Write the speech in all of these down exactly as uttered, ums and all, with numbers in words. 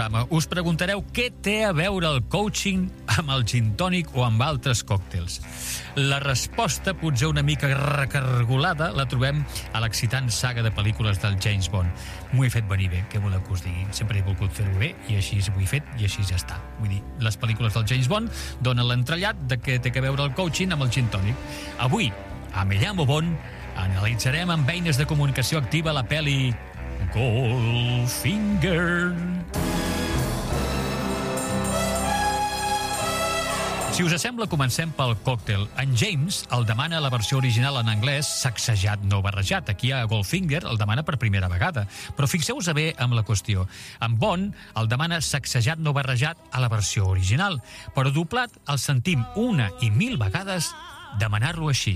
Us preguntareu què té a veure el coaching amb el gin tònic o amb altres còctels. La resposta, potser una mica recargolada, la trobem a l'excitant saga de pel·lícules del James Bond. M'ho he fet venir bé, què voleu que us digui? Sempre he volgut fer-ho bé i així ho he fet i així ja està. Vull dir, les pel·lícules del James Bond donen l'entrellat de què té a veure el coaching amb el gin tònic. Avui, a Me llamo Bond, analitzarem amb eines de comunicació activa la pel·li Goldfinger. Si us sembla, comencem pel còctel. En James el demana la versió original en anglès, sacsejat, no barrejat. Aquí a Goldfinger el demana per primera vegada. Però fixeu-vos bé amb la qüestió. En Bond el demana sacsejat, no barrejat a la versió original. Però doblat el sentim una i mil vegades demanar-lo així.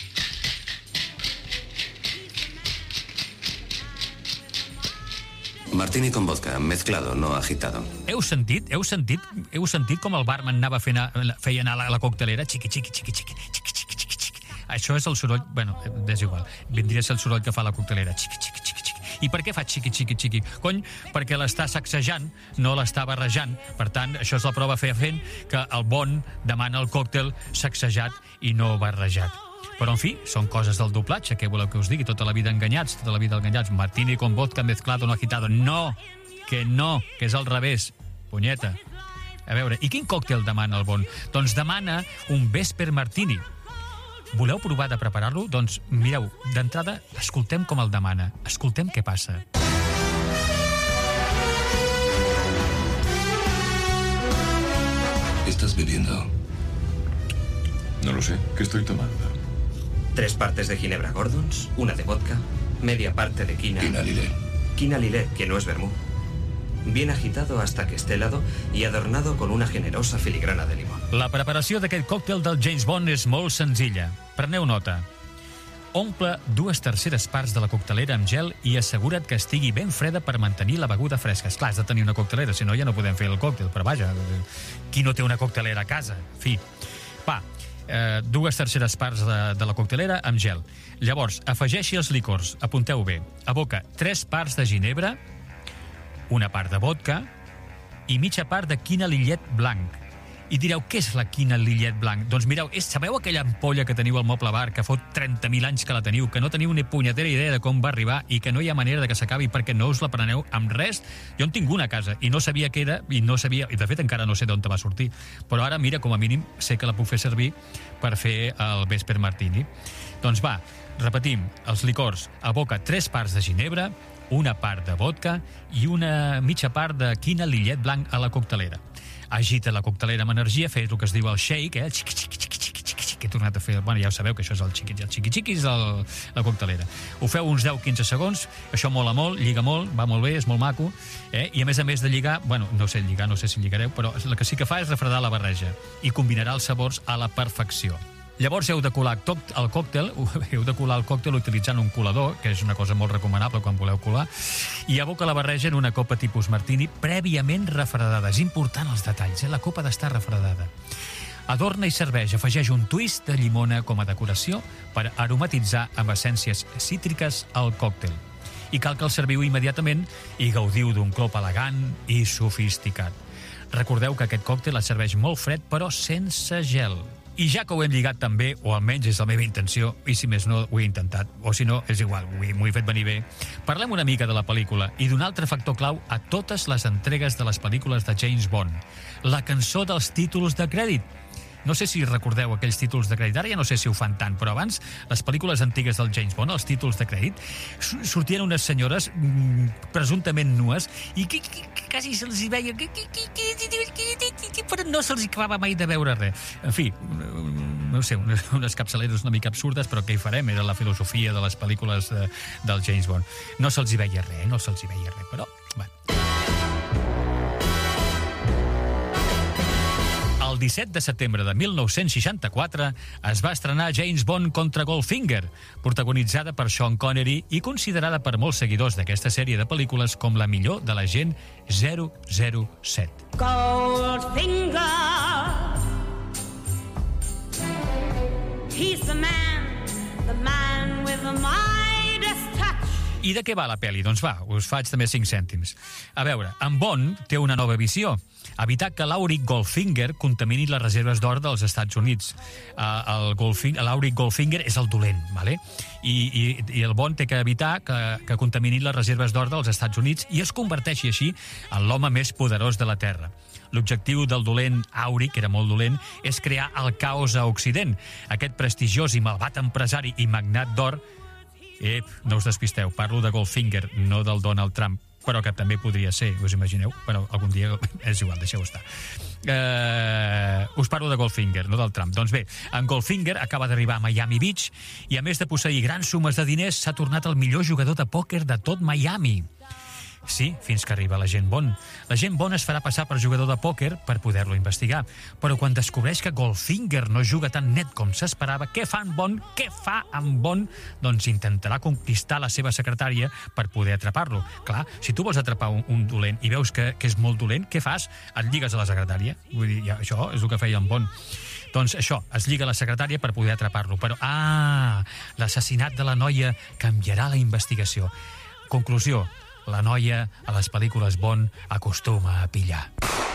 Martini con vodka, mezclado, no agitado. Heu sentit? Heu sentit? Heu sentit com el barman anava fent a, feia anar a la, la coctelera? Xiqui, xiqui, xiqui, xiqui, xiqui, xiqui, xiqui, xiqui. Això és el soroll... Bueno, és igual. Vindria a ser el soroll que fa la coctelera. Xiqui, xiqui, xiqui, xiqui. I per què fa xiqui, xiqui, xiqui? Cony, perquè l'està sacsejant, no l'està barrejant. Per tant, això és la prova fent que el Bond demana el còctel sacsejat i no barrejat. Però, en fi, són coses del doblatge. Què voleu que us digui? Tota la vida enganyats, tota la vida enganyats. Martini con vodka mezclado, no agitado. No, que no, que és al revés. Punyeta. A veure, i quin còctel demana el Bond? Doncs demana un Vesper Martini. Voleu provar de preparar-lo? Doncs, mireu, d'entrada, escoltem com el demana. Escoltem què passa. ¿Qué estás bebiendo? No lo sé. ¿Qué estoy tomando? Tres partes de ginebra Gordons, una de vodka, media parte de quina... Quina Lillet. Quina Lillet, que no es vermú. Bien agitado hasta que esté helado y adornado con una generosa filigrana de limón. La preparació d'aquest còctel del James Bond és molt senzilla. Preneu nota. Omple dues terceres parts de la coctelera amb gel i assegura't que estigui ben freda per mantenir la beguda fresca. Esclar, has de tenir una coctelera, si no ja no podem fer el còctel, però vaja, qui no té una coctelera a casa? En fi, va, eh, dues terceres parts de, de la coctelera amb gel. Llavors, afegeixi els licors, apunteu bé. Aboca tres parts de ginebra, una part de vodka i mitja part de quina Lillet blanc. I direu, què és la quina Lillet blanc? Doncs mireu, és, sabeu aquella ampolla que teniu al Moble Bar, que fot trenta mil anys que la teniu, que no teniu ni punyetera idea de com va arribar i que no hi ha manera de que s'acabi perquè no us la preneu amb res? Jo en tinc una a casa i no sabia què era, i no sabia, i de fet encara no sé d'on te va sortir, però ara, mira, com a mínim sé que la puc fer servir per fer el Vesper Martini. Doncs va, repetim, els licors, aboca tres parts de ginebra, una part de vodka i una mitja part de quina Lillet blanc a la coctelera. Agita la coctelera amb energia, fes el que es diu el shake, eh? Xiqui, xiqui, xiqui, xiqui, xiqui, xiqui. He tornat a fer... Bueno, ja ho sabeu que això és el xiqui, el xiqui, xiqui, és el, la coctelera. Ho feu uns deu a quinze segons, això mola molt, lliga molt, va molt bé, és molt maco, eh? I a més a més de lligar, bueno, no sé lligar, no sé si lligareu, però el que sí que fa és refredar la barreja i combinarà els sabors a la perfecció. Llavors heu de colar el còctel, heu de colar el còctel utilitzant un colador, que és una cosa molt recomanable quan voleu colar, i aboca la barreja en una copa tipus Martini prèviament refredada. És important els detalls, eh? La copa ha d'estar refredada. Adorna i serveix, afegeix un twist de llimona com a decoració per aromatitzar amb essències cítriques el còctel. I cal que el serviu immediatament i gaudiu d'un clop elegant i sofisticat. Recordeu que aquest còctel es serveix molt fred però sense gel. I ja que ho hem lligat també, o almenys és la meva intenció, i si més no ho he intentat, o si no, és igual, m'ho he fet venir bé, parlem una mica de la pel·lícula i d'un altre factor clau a totes les entregues de les pel·lícules de James Bond, la cançó dels títols de crèdit. No sé si recordeu aquells títols de crèdit, ara ja no sé si ho fan tant, però abans, les pel·lícules antigues del James Bond, els títols de crèdit, sortien unes senyores mm, presumptament nues i que, que, que quasi se'ls hi veia que, que, que, que, però no se'ls hi acabava mai de veure res. En fi, no sé, unes, unes capçaleres una mica absurdes, però què hi farem? Era la filosofia de les pel·lícules de, del James Bond. No se'ls hi veia res, no se'ls hi veia res, però... Bueno. El disset de setembre de mil nou-cents seixanta-quatre es va estrenar James Bond contra Goldfinger, protagonitzada per Sean Connery i considerada per molts seguidors d'aquesta sèrie de pel·lícules com la millor de l'agent zero zero set. Goldfinger, he's the man, the man with the Midas touch. I de què va la pel·li? Doncs va, us faig també cinc cèntims. A veure, en Bond té una nova visió. Evitar que l'Auric Goldfinger contamini les reserves d'or dels Estats Units. Uh, L'Auric Goldfinger és el dolent, ¿vale? I, i, i el Bond té que evitar que, que contamini les reserves d'or dels Estats Units i es converteixi així en l'home més poderós de la Terra. L'objectiu del dolent Auric, que era molt dolent, és crear el caos a Occident. Aquest prestigiós i malvat empresari i magnat d'or. Ep, no us despisteu, parlo de Goldfinger, no del Donald Trump, però que també podria ser, us imagineu? Però algun dia és igual, deixeu estar. Uh, us parlo de Goldfinger, no del Trump. Doncs bé, en Goldfinger acaba d'arribar a Miami Beach i, a més de posseir grans sumes de diners, s'ha tornat el millor jugador de pòquer de tot Miami. Sí, fins que arriba l'agent Bond. L'agent Bond es farà passar per jugador de pòquer per poder-lo investigar. Però quan descobreix que Goldfinger no juga tan net com s'esperava, què fa en Bond? Què fa en Bond? Doncs intentarà conquistar la seva secretària per poder atrapar-lo. Clar, si tu vols atrapar un, un dolent i veus que, que és molt dolent, què fas? Et lligues a la secretària. Vull dir, ja, això és el que feia en Bond. Doncs això, es lliga a la secretària per poder atrapar-lo. Però, ah, l'assassinat de la noia canviarà la investigació. Conclusió, la noia a les pel·lícules Bond acostuma a pillar.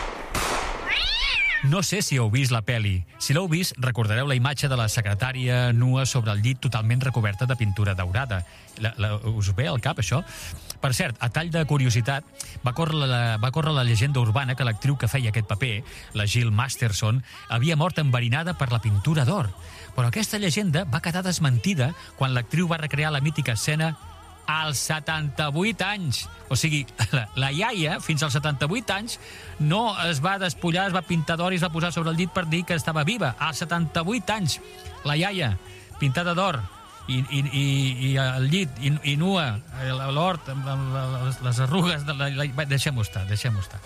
No sé si heu vist la peli. Si l'heu vist, recordareu la imatge de la secretària nua sobre el llit totalment recoberta de pintura daurada. La, la, us ve al cap, això? Per cert, a tall de curiositat, va córrer la, va córrer la llegenda urbana que l'actriu que feia aquest paper, la Jill Masterson, havia mort enverinada per la pintura d'or. Però aquesta llegenda va quedar desmentida quan l'actriu va recrear la mítica escena als setanta-vuit anys. O sigui, la, la iaia, fins als setanta-vuit anys, no es va despullar, es va pintar d'or i es va posar sobre el llit per dir que estava viva. Als setanta-vuit anys, la iaia, pintada d'or, i, i, i, i al llit, i, i nua, l'hort, les, les arrugues... De la, la, deixem-ho estar, deixem-ho estar.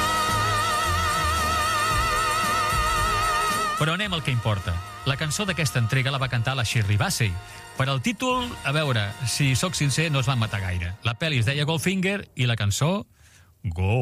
Però anem al que importa. La cançó d'aquesta entrega la va cantar la Shirley Bassey. Per al títol, a veure, si sóc sincer, no es van matar gaire. La pel·li es deia Goldfinger i la cançó, Go.